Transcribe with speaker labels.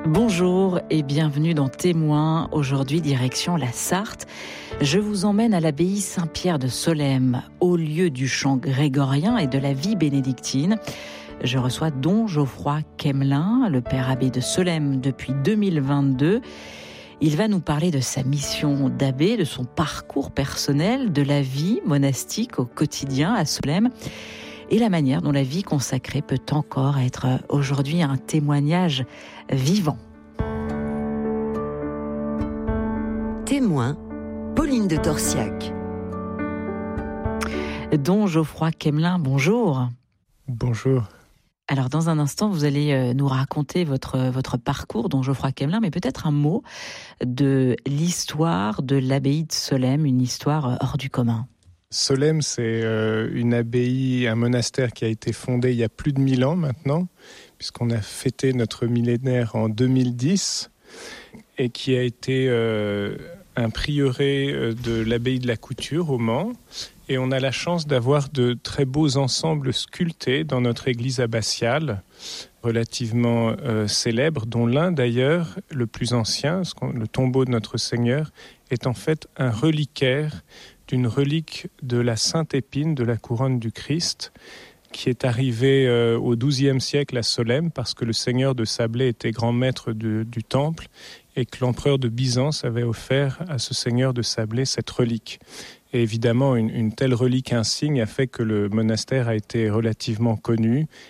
Speaker 1: Bonjour et bienvenue dans Témoins. Aujourd'hui, direction la Sarthe. Je vous emmène à l'abbaye Saint-Pierre de Solesmes, au lieu du chant grégorien et de la vie bénédictine. Je reçois Don Geoffroy Quemelin, le père abbé de Solesmes depuis 2022. Il va nous parler de sa mission d'abbé, de son parcours personnel, de la vie monastique au quotidien à Solesmes et la manière dont la vie consacrée peut encore être aujourd'hui un témoignage vivant.
Speaker 2: Témoin, Pauline de Torsiac.
Speaker 1: Don Geoffroy Quemelin, bonjour.
Speaker 3: Bonjour.
Speaker 1: Alors dans un instant, vous allez nous raconter votre parcours, Don Geoffroy Quemelin, mais peut-être un mot de l'histoire de l'abbaye de Solesmes, une histoire hors du commun.
Speaker 3: Solesmes, c'est une abbaye, un monastère qui a été fondé il y a plus de 1000 ans maintenant, puisqu'on a fêté notre millénaire en 2010, et qui a été un prieuré de l'abbaye de la Couture au Mans. Et on a la chance d'avoir de très beaux ensembles sculptés dans notre église abbatiale, relativement célèbre, dont l'un d'ailleurs, le plus ancien, le tombeau de notre Seigneur, est en fait un reliquaire d'une relique de la Sainte Épine de la couronne du Christ, qui est arrivée au XIIe siècle à Solesmes, parce que le seigneur de Sablé était grand maître du temple, et que l'empereur de Byzance avait offert à ce seigneur de Sablé cette relique. Et évidemment, une telle relique insigne a fait que le monastère a été relativement connu